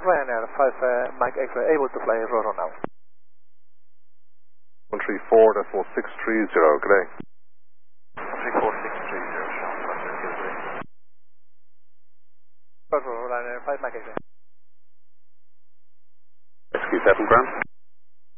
Ryanair 5 Mike X-ray, able to fly Rotor now. 134.630, good day. 134.630, Rotor, Ryanair 5 Mike X-ray. XQ7 ground.